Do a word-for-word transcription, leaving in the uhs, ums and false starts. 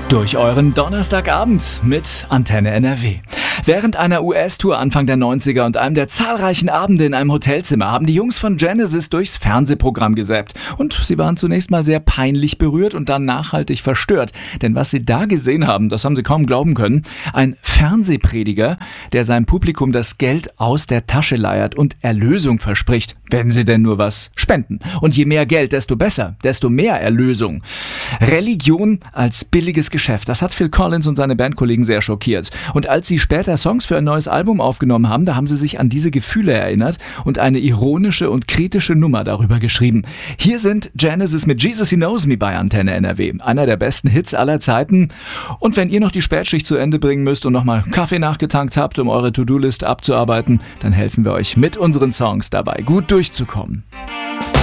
Durch euren Donnerstagabend mit Antenne N R W. Während einer U S-Tour Anfang der neunziger und einem der zahlreichen Abende in einem Hotelzimmer haben die Jungs von Genesis durchs Fernsehprogramm gesäppt. Und sie waren zunächst mal sehr peinlich berührt und dann nachhaltig verstört. Denn was sie da gesehen haben, das haben sie kaum glauben können. Ein Fernsehprediger, der seinem Publikum das Geld aus der Tasche leiert und Erlösung verspricht, wenn sie denn nur was spenden. Und je mehr Geld, desto besser, desto mehr Erlösung. Religion als billiges Geschäft, das hat Phil Collins und seine Bandkollegen sehr schockiert. Und als sie später Songs für ein neues Album aufgenommen haben, da haben sie sich an diese Gefühle erinnert und eine ironische und kritische Nummer darüber geschrieben. Hier sind Genesis mit Jesus He Knows Me bei Antenne N R W. Einer der besten Hits aller Zeiten. Und wenn ihr noch die Spätschicht zu Ende bringen müsst und nochmal Kaffee nachgetankt habt, um eure To-Do-List abzuarbeiten, dann helfen wir euch mit unseren Songs dabei, gut durchzukommen.